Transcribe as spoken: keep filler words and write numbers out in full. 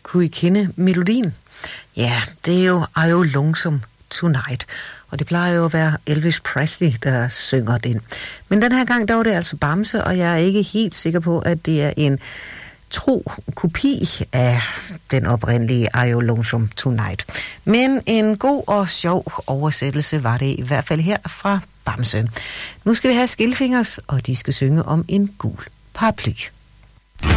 Kunne I kende melodien? Ja, det er jo Are You Lonesome Tonight. Og det plejer jo at være Elvis Presley, der synger den. Men den her gang, der var det altså Bamse, og jeg er ikke helt sikker på, at det er en tro kopi af den oprindelige Are You Lonesome Tonight. Men en god og sjov oversættelse var det i hvert fald her fra Bamse. Nu skal vi have Skillfingers, og de skal synge om en gul paraply.